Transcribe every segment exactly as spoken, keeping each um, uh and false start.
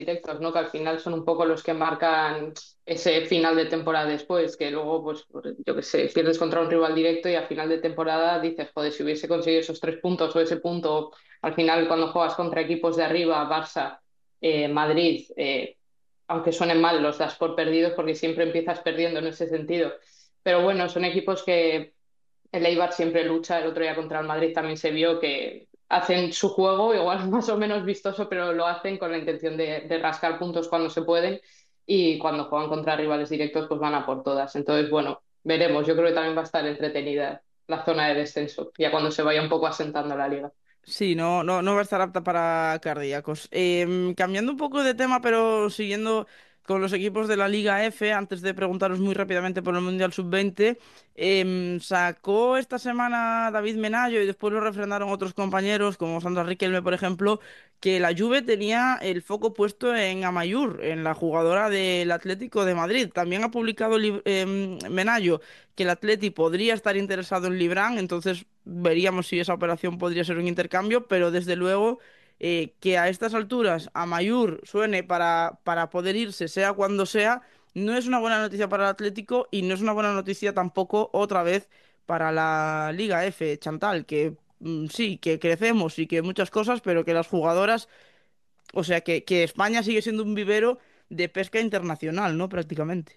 directos, ¿no? Que al final son un poco los que marcan ese final de temporada después, que luego, pues, por- yo qué sé, pierdes contra un rival directo y a final de temporada dices, joder, si hubiese conseguido esos tres puntos o ese punto, al final cuando juegas contra equipos de arriba, Barça, eh, Madrid, eh, aunque suenen mal, los das por perdidos porque siempre empiezas perdiendo en ese sentido. Pero bueno, son equipos que el Eibar siempre lucha, el otro día contra el Madrid también se vio que hacen su juego, igual más o menos vistoso, pero lo hacen con la intención de, de rascar puntos cuando se pueden y cuando juegan contra rivales directos pues van a por todas. Entonces, bueno, veremos. Yo creo que también va a estar entretenida la zona de descenso, ya cuando se vaya un poco asentando la liga. Sí, no, no, no va a estar apta para cardíacos. Em, cambiando un poco de tema, pero siguiendo con los equipos de la Liga F, antes de preguntaros muy rápidamente por el Mundial sub veinte, em, sacó esta semana David Menayo y después lo refrendaron otros compañeros, como Sandra Riquelme, por ejemplo, que la Juve tenía el foco puesto en Amayur, en la jugadora del Atlético de Madrid. También ha publicado Lib- em, Menayo que el Atleti podría estar interesado en Librán, entonces veríamos si esa operación podría ser un intercambio, pero desde luego eh, que a estas alturas a Mayur suene para, para poder irse, sea cuando sea, no es una buena noticia para el Atlético y no es una buena noticia tampoco otra vez para la Liga F, Chantal, que mm, sí, que crecemos y que muchas cosas, pero que las jugadoras, o sea, que, que España sigue siendo un vivero de pesca internacional, ¿no? Prácticamente.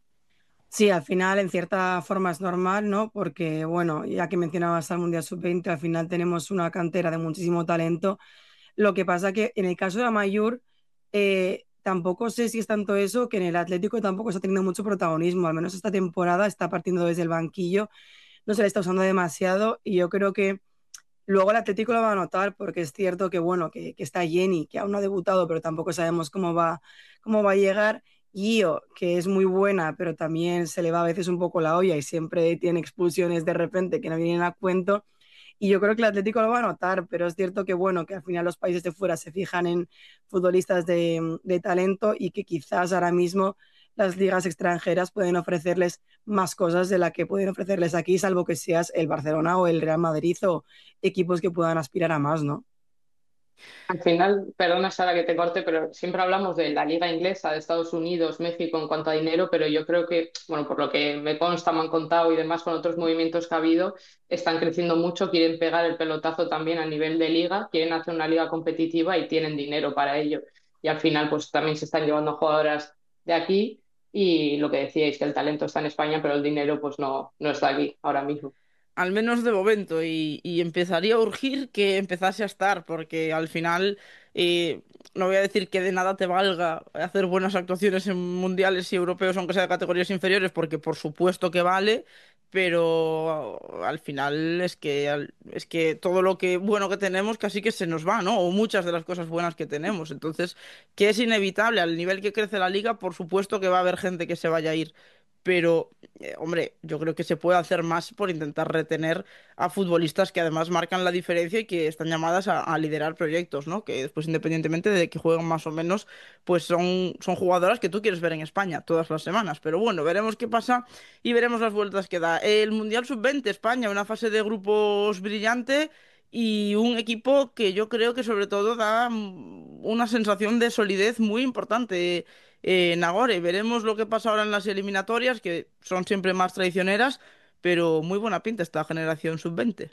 Sí, al final en cierta forma es normal, ¿no? Porque, bueno, ya que mencionabas al Mundial sub veinte, al final tenemos una cantera de muchísimo talento. Lo que pasa que en el caso de Amayur, eh, tampoco sé si es tanto eso, que en el Atlético tampoco está teniendo mucho protagonismo, al menos esta temporada está partiendo desde el banquillo, no se le está usando demasiado y yo creo que luego el Atlético lo va a notar porque es cierto que, bueno, que, que está Jenny, que aún no ha debutado, pero tampoco sabemos cómo va, cómo va a llegar. Gio, que es muy buena, pero también se le va a veces un poco la olla y siempre tiene expulsiones de repente que no vienen a cuento. Y yo creo que el Atlético lo va a notar, pero es cierto que, bueno, que al final los países de fuera se fijan en futbolistas de, de talento y que quizás ahora mismo las ligas extranjeras pueden ofrecerles más cosas de las que pueden ofrecerles aquí, salvo que seas el Barcelona o el Real Madrid o equipos que puedan aspirar a más, ¿no? Al final, perdona Sara que te corte, pero siempre hablamos de la liga inglesa, de Estados Unidos, México en cuanto a dinero, pero yo creo que, bueno, por lo que me consta, me han contado y demás con otros movimientos que ha habido, están creciendo mucho, quieren pegar el pelotazo también a nivel de liga, quieren hacer una liga competitiva y tienen dinero para ello. Y al final, pues también se están llevando jugadoras de aquí y lo que decíais, que el talento está en España, pero el dinero pues no, no está aquí ahora mismo. Al menos de momento, y, y empezaría a urgir que empezase a estar, porque al final eh, no voy a decir que de nada te valga hacer buenas actuaciones en mundiales y europeos, aunque sea de categorías inferiores, porque por supuesto que vale, pero al final es que, al- es que todo lo que bueno que tenemos casi que se nos va, ¿no? O muchas de las cosas buenas que tenemos. Entonces, que es inevitable, al nivel que crece la liga, por supuesto que va a haber gente que se vaya a ir. Pero eh, hombre, yo creo que se puede hacer más por intentar retener a futbolistas que además marcan la diferencia y que están llamadas a, a liderar proyectos, ¿no? Que después, independientemente de que jueguen más o menos, pues son, son jugadoras que tú quieres ver en España todas las semanas. Pero bueno, veremos qué pasa y veremos las vueltas que da. El Mundial sub veinte España, una fase de grupos brillante y un equipo que yo creo que sobre todo da mm, una sensación de solidez muy importante eh, Nagore. Veremos lo que pasa ahora en las eliminatorias, que son siempre más traicioneras, pero muy buena pinta esta generación sub veinte.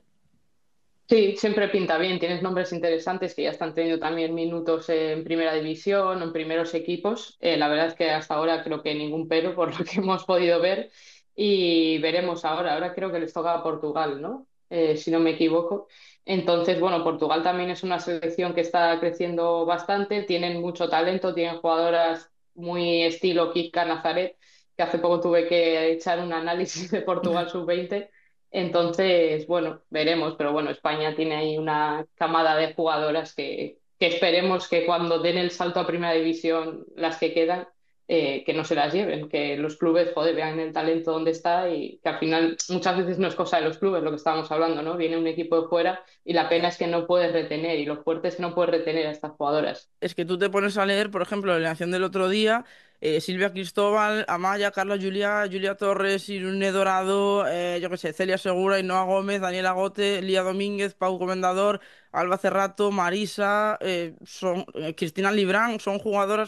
Sí, siempre pinta bien. Tienes nombres interesantes que ya están teniendo también minutos en primera división o en primeros equipos. Eh, la verdad es que hasta ahora creo que ningún pero por lo que hemos podido ver. Y veremos ahora. Ahora creo que les toca a Portugal, ¿no? Eh, si no me equivoco. Entonces, bueno, Portugal también es una selección que está creciendo bastante. Tienen mucho talento, tienen jugadoras muy estilo Kika Nazaret, que hace poco tuve que echar un análisis de Portugal sub veinte. Entonces, bueno, veremos, pero bueno, España tiene ahí una camada de jugadoras que, que esperemos que cuando den el salto a Primera División, las que quedan, eh, que no se las lleven, que los clubes, joder, vean el talento donde está y que al final muchas veces no es cosa de los clubes lo que estábamos hablando, ¿no? Viene un equipo de fuera y la pena Ya. es que no puedes retener y lo fuerte es que no puedes retener a estas jugadoras. Es que tú te pones a leer, por ejemplo, la alineación del otro día, eh, Silvia Cristóbal, Amaya, Carla Juliá, Julia Torres, Irune Dorado, eh, yo qué sé, Celia Segura, Ainhoa Gómez, Daniela Gote, Lía Domínguez, Pau Comendador, Alba Cerrato, Marisa, eh, son, eh, Cristina Librán, son jugadoras